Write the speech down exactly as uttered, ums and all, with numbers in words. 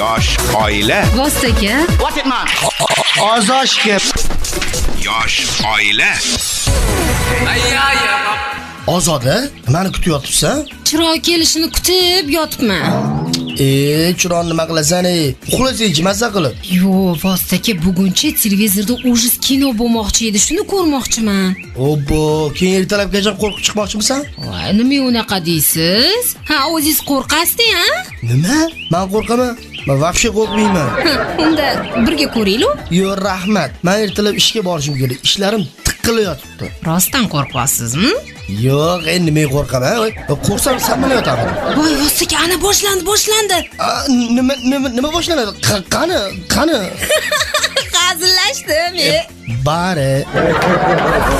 Yosh oila. Vostaka. What it man? Ozoshga. Yosh oila. Ozoda, meni kutib yotibsan? Chiroq kelishini kutib yotibman. E, chiroq nima qilasan ey? Uxlasang maza qilib. Yo, Vostaka, bugunchi televizorda ujis kino bo'lmoqchi edi, shuni ko'rmoqchiman. Obbo, keyin ertalabgacha qo'rqib chiqmoqchimisan? Voy, nima unaqa deysiz? Ha, o'zingiz qo'rqasiz, ha? Nima? Men qo'rqaman. Men vaqtga qo'rqmayman. Unda birga ko'raylik. Yo, rahmat. Men ertalab ishga borishim kerak. Ishlarim tiqilib yotibdi. Rostdan qo'rqasizmi? Yo'q, endi men qo'rqaman. Qo'rsam sen bilan yotaman. Voy, Vostaka, ana boshlandi, boshlandi. Nima nima nima boshlanadi? Qani, qani? Hazillashdim. Bari.